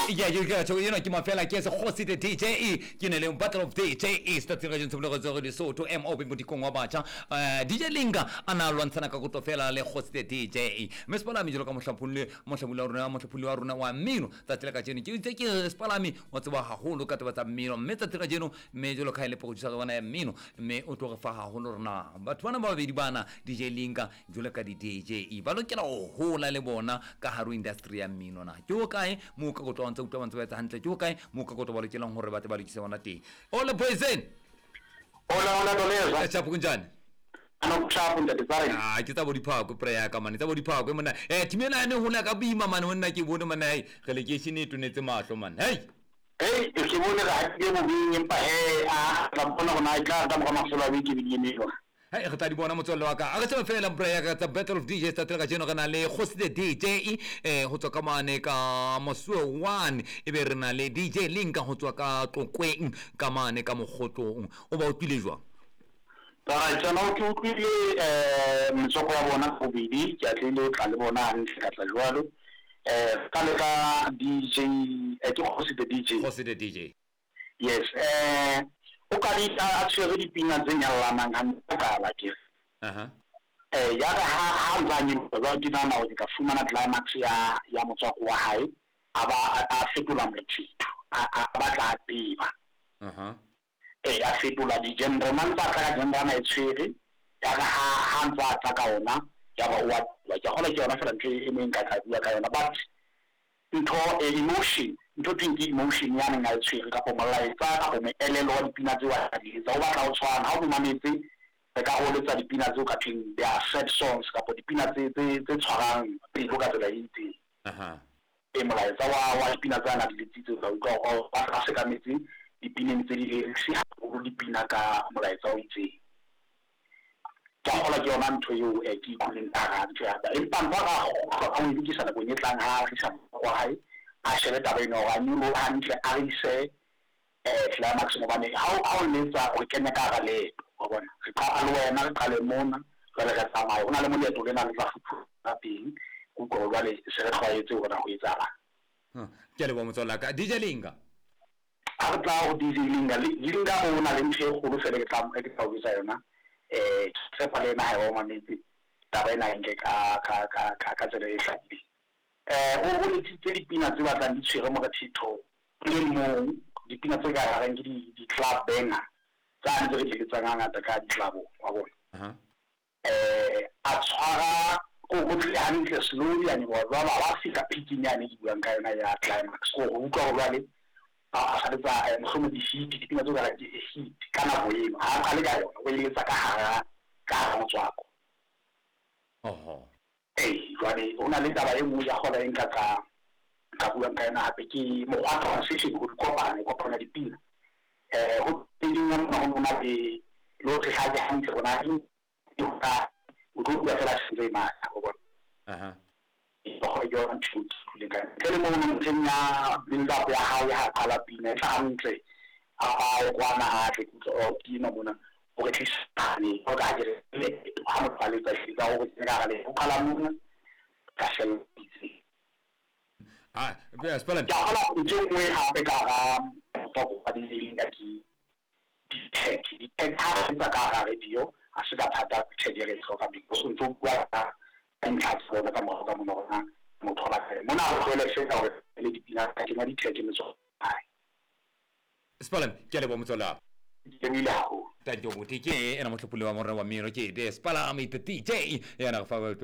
Yeah, you got to, you know, ke mafela ke se kgosi the DJ ke ne le battle of DJ is that re jentse le go tsego di so to MOB modikong wa batjha DJ Linga ana lwantshana ka go tofela le kgosi the DJ Mespalami jelo ka mohlapuli wa rona wa mmino tsa tsela ka jeno ke Spalami wa tseba haholo ka taba tsa mmino mme tsa tsela jeno me jelo ka ile producer bona ya mmino mme o tlo fa haholo rona batho bana ba bedi bana DJ Linga jelo ka di DJ ba lokela ho hola le bona ka haro industry ya mmino na ke o kae mo ka go tlwantsa utwa bantse ba tsa hantle ke o kae mo ka go tlo ba lokelang hore ba te ba lokise bona teng ole poison Hola Doleza. Chapu kunjani? Anokuchapu ndadibari. Ke tsa bo diphako prayer ka mane tsa bo diphako mona timela ne hona ka boima mane honna ke bone mane re lekešene e tonetse mahlo mane ke bone ga ke mo binye empa a bona gona e tla ka mafelo a wiki binyemelwa re tla di bona motswalle wa ka a re tsebe fela prayer ka tsa battle of DJs tsa tla ka jeno kana le kgosi the DJ ho tswa ka mane ka Mosuwe 1 e be re na le DJ Linga ho tswa ka Tlokweng ka mane ka Mogotlong o ba o tile jwang tsana ke utlwile metsoko ya bona go bidi ke atlile tla le bona hantle ka tla jwalo ka le ka DJ ke kgosi the DJ yes o ka di a tshwere dipina tse nyalanang hantle ka ba ke ya ga ha banye ba di na o ka fumana climax ya motswako wa hae a fetola motshito a ba tla tiba a fetola di genre man tsa ka genre na etshwere ya ga ha ntsa tsa ka ona ya ba wa ke gona ke yona fela ntse e meng ka bua ka yona but ntho emotion ntho tingi emotion ya nna etshwere ka pomalaetsa ka bo me elelo wa dipina tse wa di tsa o ba tla o tshwana ha o mametse ka go letsa dipina tse o ka thing they are sad songs ka bo dipina tse tshwarang pelo ka tsela itse molaetsa wa dipina tsa na di letsitse ka o ba se ka metsi dipineng tse di lyrics go dipina ka molaetsa o itse ka gola ke yona ntho eo ke ikhuleng tara ntho ya ka empa ba ga o di sana go nyetlang ha re sa go hae a shebe taba eno ga ni mo hantle a ise climax mo bane ha o letsa o kene ka ga le wa bona re ka le wena re qale mona re ka tsamaya ona le moletlo le na le tla futsa peng go go ba le se re tlwaetse hona go etsala ke le bo motswalla ka DJ Linga a tla o DJ Linga o na le ntse go fele ka o isa yona se pa le na ha o mametse taba ena nke ka tsela e hlakile o le tse dipina tse batlang di tshwere mo ka thito le mo dipina tse ka reng di club banger tsa ntse re tsa ngata ka di club wa bona a tshwara go tle hantle slowly ani wa ba fika peaking ya ne di buang ka yona ya climax go utlwa go lale a sa tsa mo di hit dipina tse ka reng di hit kana bo ema ha le ka yona o ile tsa ka motswako jwale ona le taba e mo ya gola eng ka buang ka yona hape ke mo wa transition go kopana dipina go tinding mo na le lo ke ha ja hantle bona o go bua fela se ma go bona go yo ntse le ka le mo ntenya binda ya ha ya kala pina tsa hantle a kwana ha ke o kina bona o ke tsani o ga dire le ha mo pale tsa shi ga o ke ga le o kala mo ka shel itse Spalan ya hala ntse mo ha pe ka ga to ba di le ki di ha sa ka ga radio a se ka thata tshedere go ka bi go ntse bua ka nka tsona ka mo na mo thola ka mo na go le se ka le di pina ka di tshedere mo so Spalan ke le bo motswalla Emilia Tanto mutike ena motlhopole wa morena wa mmino ke Spalan me DJ ena fa